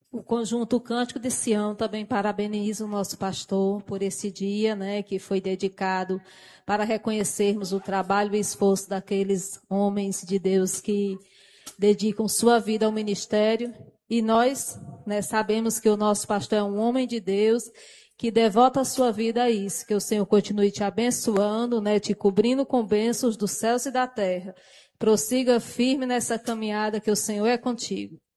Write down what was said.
O conjunto Cântico de Sião também parabeniza o nosso pastor por esse dia, né, que foi dedicado para reconhecermos o trabalho e esforço daqueles homens de Deus que dedicam sua vida ao ministério. E nós, né, sabemos que o nosso pastor é um homem de Deus que devota a sua vida a isso. Que o Senhor continue te abençoando, né, te cobrindo com bênçãos dos céus e da terra. Prossiga firme nessa caminhada que o Senhor é contigo.